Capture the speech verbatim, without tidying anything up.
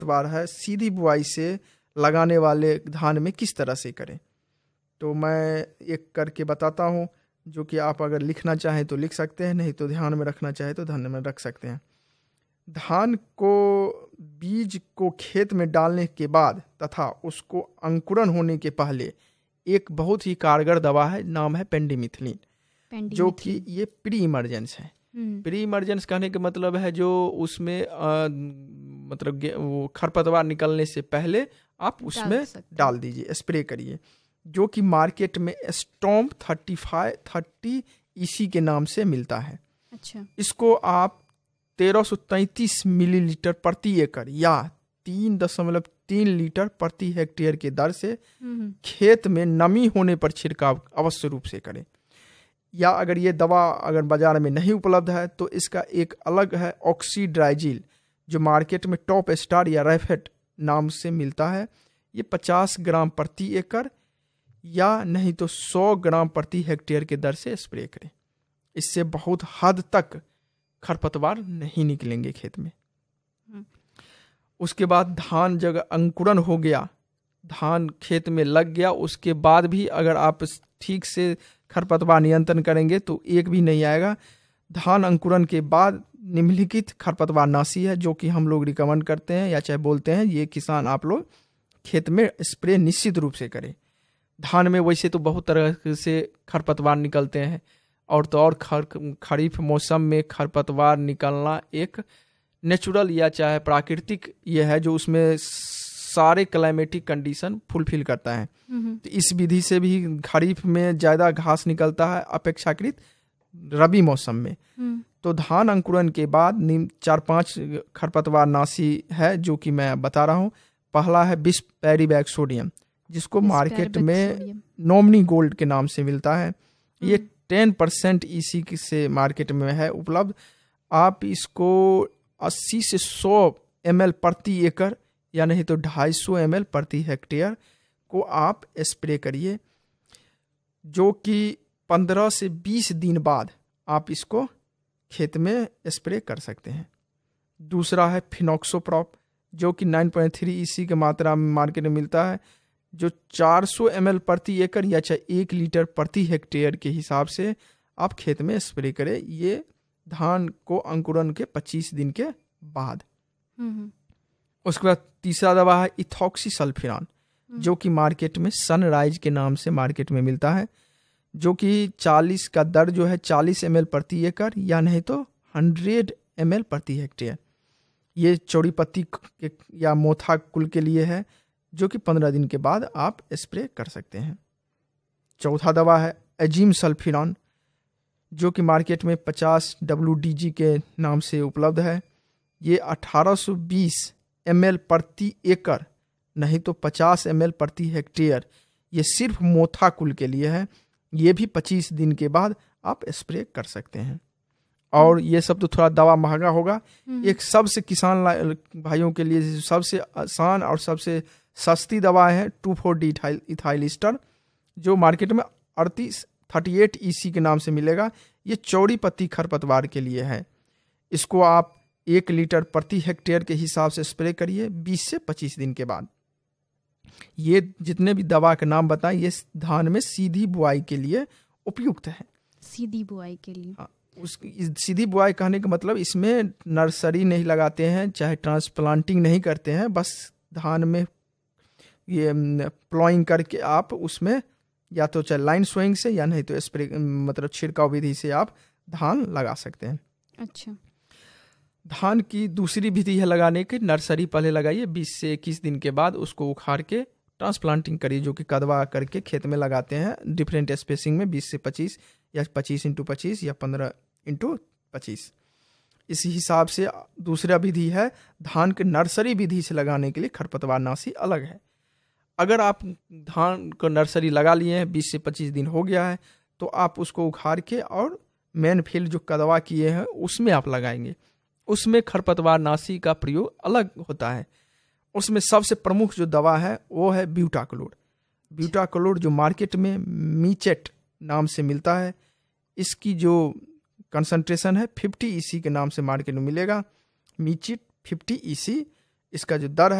खरपतवार है सीधी बुआई से लगाने वाले धान में किस तरह से करें। तो मैं एक करके बताता हूँ, जो कि आप अगर लिखना चाहें तो लिख सकते हैं, नहीं तो ध्यान में रखना चाहें तो ध्यान में रख सकते हैं। धान को बीज को खेत में डालने के बाद तथा उसको अंकुरन होने के पहले एक बहुत ही कारगर दवा है, नाम है पेंडिमिथिलिन, जो कि ये प्री इमर्जेंस है। प्री इमर्जेंस कहने का मतलब है जो उसमें आ, मतलब वो खरपतवार निकलने से पहले आप उसमें डाल दीजिए, स्प्रे करिए, जो कि मार्केट में stomp thirty five thirty EC के नाम से मिलता है। अच्छा। इसको आप तेरह सौ तैंतीस मिलीलीटर प्रति एकड़ या तीन दशमलव तीन लीटर प्रति हेक्टेयर के दर से खेत में नमी होने पर छिड़काव अवश्य रूप से करें। या अगर ये दवा अगर बाजार में नहीं उपलब्ध है तो इसका एक अलग है ऑक्सीड्राइजिल, जो मार्केट में टॉप स्टार या रेफेट नाम से मिलता है। ये पचास ग्राम प्रति एकड़ या नहीं तो सौ ग्राम प्रति हेक्टेयर के दर से स्प्रे करें। इससे बहुत हद तक खरपतवार नहीं निकलेंगे खेत में। उसके बाद धान जब अंकुरन हो गया, धान खेत में लग गया, उसके बाद भी अगर आप ठीक से खरपतवार नियंत्रण करेंगे तो एक भी नहीं आएगा। धान अंकुरन के बाद निम्नलिखित खरपतवार नाशी है जो कि हम लोग रिकमेंड करते हैं या चाहे बोलते हैं, ये किसान आप लोग खेत में स्प्रे निश्चित रूप से करें। धान में वैसे तो बहुत तरह से खरपतवार निकलते हैं, और तो और खर खरीफ मौसम में खरपतवार निकलना एक नेचुरल या चाहे प्राकृतिक ये है जो उसमें सारे क्लाइमेटिक कंडीशन फुलफिल करता है। तो इस विधि से भी खरीफ में ज़्यादा घास निकलता है अपेक्षाकृत रबी मौसम में। तो धान अंकुरन के बाद चार पांच खरपतवार नाशी है जो कि मैं बता रहा हूँ। पहला है बिस पैरीबैक सोडियम, जिसको मार्केट में नॉमिनी गोल्ड के नाम से मिलता है। ये टेन परसेंट ईसी से मार्केट में है उपलब्ध। आप इसको अस्सी से सौ एम एल प्रति एकड़ या नहीं तो ढाई सौ एम एल प्रति हेक्टेयर को आप स्प्रे करिए, जो कि पंद्रह से बीस दिन बाद आप इसको खेत में स्प्रे कर सकते हैं। दूसरा है फिनॉक्सोप्रॉप, जो कि नौ पॉइंट तीन ईसी की मात्रा में मार्केट में मिलता है, जो चार सौ एम एल प्रति एकड़ या चाहे एक लीटर प्रति हेक्टेयर के हिसाब से आप खेत में स्प्रे करें। ये धान को अंकुरन के पच्चीस दिन के बाद। उसके बाद तीसरा दवा है इथॉक्सीसल्फिरान, जो कि मार्केट में सनराइज के नाम से मार्केट में मिलता है, जो कि चालीस का दर जो है चालीस एम एल प्रति एकड़ या नहीं तो हंड्रेड एम एल प्रति हेक्टेयर। ये चौड़ी पत्ती या मोथा कुल के लिए है, जो कि पंद्रह दिन के बाद आप स्प्रे कर सकते हैं। चौथा दवा है एजीम सल्फिरान, जो कि मार्केट में पचास डब्ल्यू डी जी के नाम से उपलब्ध है। ये अठारह सौ बीस एम एल प्रति एकड़ नहीं तो पचास एम एल प्रति हेक्टेयर, ये सिर्फ मोथा कुल के लिए है। ये भी पच्चीस दिन के बाद आप स्प्रे कर सकते हैं। और ये सब तो थोड़ा दवा महंगा होगा। एक सबसे किसान भाइयों के लिए सबसे आसान और सबसे सस्ती दवा है to four D ethyl Easter, जो मार्केट में अड़तीस थर्टी एट ईसी के नाम से मिलेगा। ये चौड़ी पत्ती खरपतवार के लिए है। इसको आप एक लीटर प्रति हेक्टेयर के हिसाब से स्प्रे करिए बीस से पच्चीस दिन के बाद। ये जितने भी दवा के नाम बताएं, ये धान में सीधी बुआई के लिए उपयुक्त है। सीधी बुआई के लिए हाँ, उस सीधी बुआई कहने का मतलब इसमें नर्सरी नहीं लगाते हैं, चाहे ट्रांसप्लांटिंग नहीं करते हैं, बस धान में ये प्लॉइंग करके आप उसमें या तो चाहे लाइन सोइंग से या नहीं तो स्प्रे मतलब छिड़काव विधि से आप धान लगा सकते हैं। अच्छा। धान की दूसरी विधि है लगाने की, नर्सरी पहले लगाइए, बीस से इक्कीस दिन के बाद उसको उखाड़ के ट्रांसप्लांटिंग करिए, जो कि कदवा करके खेत में लगाते हैं डिफरेंट स्पेसिंग में बीस से पच्चीस या पच्चीस इंटू पच्चीस या पंद्रह इंटू पच्चीस। इसी हिसाब से दूसरा विधि है धान के नर्सरी विधि से लगाने के लिए खरपतवार नाशी अलग है। अगर आप धान को नर्सरी लगा लिए हैं, बीस से पच्चीस दिन हो गया है, तो आप उसको उखाड़ के और मेन फील्ड जो कदवा किए हैं उसमें आप लगाएंगे। उसमें खरपतवार नाशी का प्रयोग अलग होता है। उसमें सबसे प्रमुख जो दवा है वो है ब्यूटाक्लोर। ब्यूटाक्लोर जो मार्केट में मीचेट नाम से मिलता है, इसकी जो कंसंट्रेशन है पचास ईसी के नाम से मार्केट में मिलेगा। मीचेट पचास ईसी इसका जो दर है